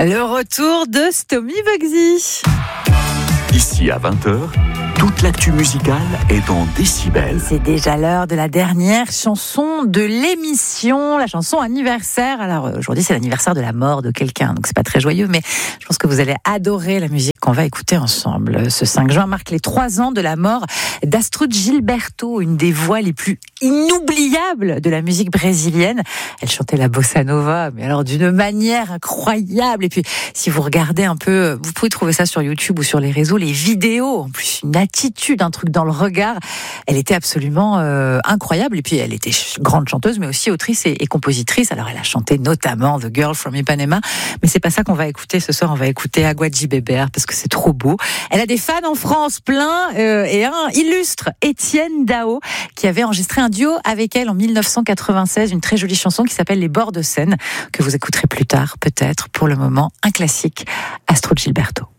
Le retour de Stomy Bugsy. Ici à 20h, toute l'actu musicale est dans Décibel. C'est déjà l'heure de la dernière chanson de l'émission, la chanson anniversaire. Alors aujourd'hui c'est l'anniversaire de la mort de quelqu'un, donc c'est pas très joyeux, mais je pense que vous allez adorer la musique qu'on va écouter ensemble. Ce 5 juin marque les 3 ans de la mort d'Astrud Gilberto, une des voix les plus inoubliables de la musique brésilienne. Elle chantait la bossa nova, mais alors d'une manière incroyable. Et puis si vous regardez un peu, vous pouvez trouver ça sur YouTube ou sur les réseaux, les vidéos, en plus une attitude, un truc dans le regard. Elle était absolument incroyable. Et puis elle était grande chanteuse, mais aussi autrice et compositrice. Alors elle a chanté notamment The Girl from Ipanema, mais c'est pas ça qu'on va écouter ce soir. On va écouter Agua de Beber parce que c'est trop beau. Elle a des fans en France plein et un illustre, Étienne Dao, qui avait enregistré un duo avec elle en 1996, une très jolie chanson qui s'appelle Les bords de Seine, que vous écouterez plus tard peut-être. Pour le moment, un classique, Astrud Gilberto.